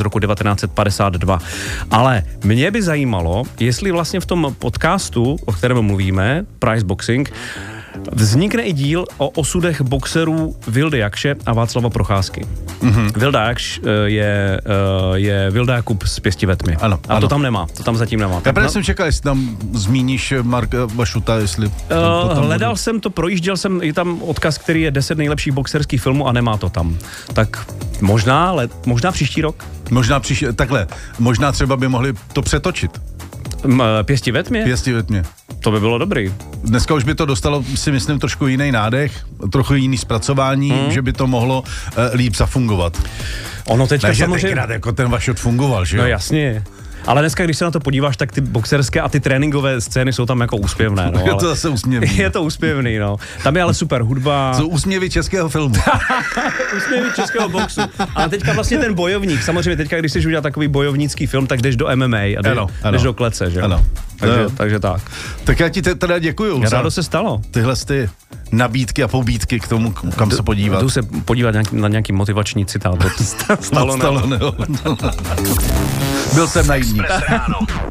roku 1952. Ale mě by zajímalo, jestli vlastně v tom podcastu, o kterém mluvíme, Price Boxing, vznikne i díl o osudech boxerů Vildy Jakše a Václava Procházky. Vilda Jakš je Vilda Jakub z Pěsti ve tmě. Ano, a to tam nemá, to tam zatím nemá. Já právě jsem čekal, jestli tam zmíníš Marka Vašuta, jestli... Hledal jsem to, projížděl jsem, je tam odkaz, který je 10 nejlepších boxerských filmů a nemá to tam. Tak možná příští rok. Možná třeba by mohli to přetočit. Pěsti ve tmě? Pěsti ve tmě. To by bylo dobrý. Dneska už by to dostalo, si myslím, trošku jiný nádech, trochu jiný zpracování, že by to mohlo líp zafungovat. Ono teďka ne, samozřejmě... tenkrát jako ten Vašut fungoval, že jo? No jasně. Ale dneska, když se na to podíváš, tak ty boxerské a ty tréninkové scény jsou tam jako úsměvné. No, je to zase úsměvný. Je to úsměvný, no. Tam je ale super hudba. Jsou úsměvy českého filmu. Úsměvy českého boxu. Ale teďka vlastně ten bojovník, samozřejmě teďka, když chceš udělat takový bojovnický film, tak jdeš do MMA a jdeš do klece, že jo? Ano. Takže tak. Tak já ti teda děkuju. Rádo se stalo. Tyhle ty nabídky a pobídky k tomu, kam se podívat. Jdu se podívat na nějaký motivační citát od Stalloneho. Byl jsem naivní.